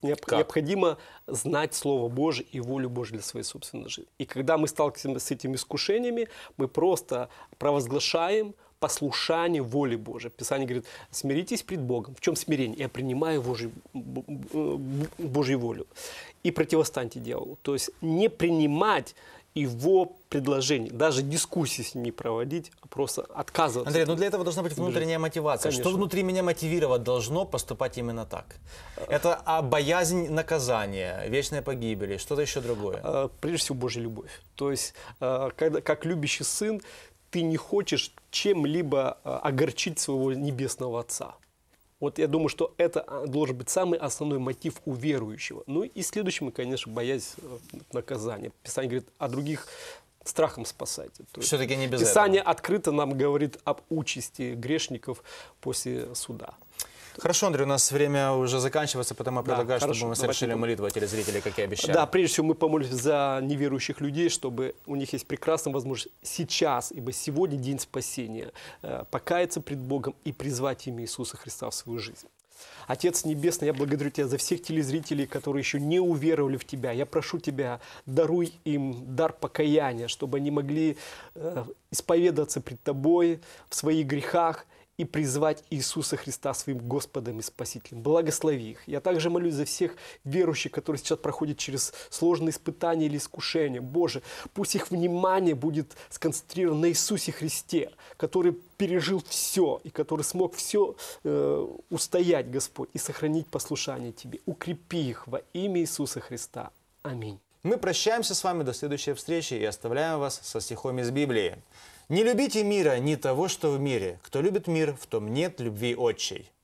Необходимо знать Слово Божие и волю Божию для своей собственной жизни. И когда мы сталкиваемся с этими искушениями, мы просто провозглашаем послушание воле Божией. Писание говорит: смиритесь пред Богом. В чем смирение? Я принимаю Божью волю. И противостаньте дьяволу. То есть не принимать его предложений, даже дискуссии с ним не проводить, а просто отказываться. Андрей, но для этого должна быть внутренняя мотивация. Конечно. Что внутри меня мотивировать должно поступать именно так? Это боязнь наказания, вечной погибели, что-то еще другое? Прежде всего, Божья любовь. То есть, когда, как любящий сын, ты не хочешь чем-либо огорчить своего небесного Отца. Вот я думаю, что это должен быть самый основной мотив у верующего. Ну и следующим, конечно, боязнь наказания. Писание говорит: о других страхом спасайте. Все-таки не без Писание этого. открыто нам говорит об участи грешников после суда. Хорошо, Андрей, у нас время уже заканчивается, потому я предлагаю, хорошо, чтобы мы совершили молитву о телезрителей, как и обещали. Да, прежде всего мы помолимся за неверующих людей, чтобы у них есть прекрасная возможность сейчас, ибо сегодня день спасения, покаяться пред Богом и призвать имя Иисуса Христа в свою жизнь. Отец Небесный, я благодарю Тебя за всех телезрителей, которые еще не уверовали в Тебя. Я прошу Тебя, даруй им дар покаяния, чтобы они могли исповедаться пред Тобой в своих грехах и призвать Иисуса Христа своим Господом и Спасителем. Благослови их. Я также молюсь за всех верующих, которые сейчас проходят через сложные испытания или искушения. Боже, пусть их внимание будет сконцентрировано на Иисусе Христе, который пережил все и который смог все устоять, Господь, и сохранить послушание Тебе. Укрепи их во имя Иисуса Христа. Аминь. Мы прощаемся с вами до следующей встречи и оставляем вас со стихом из Библии. «Не любите мира, ни того, что в мире. Кто любит мир, в том нет любви отчей».